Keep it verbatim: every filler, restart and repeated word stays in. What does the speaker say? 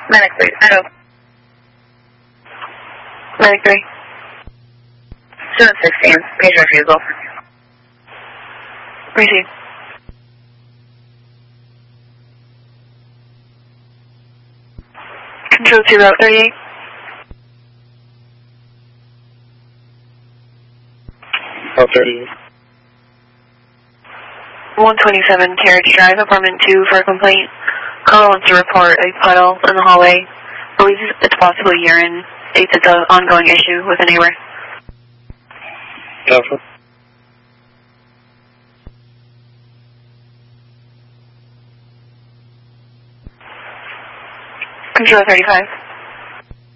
Medic three, Idaho. Medic three. seven sixteen, patient refusal. Receive. Control to Route thirty-eight. Route thirty-eight. one twenty-seven Carriage Drive, apartment two for a complaint. Caller wants to report a puddle in the hallway. Believes it's possibly urine. States it's an ongoing issue with a neighbor. Alpha. Control thirty-five.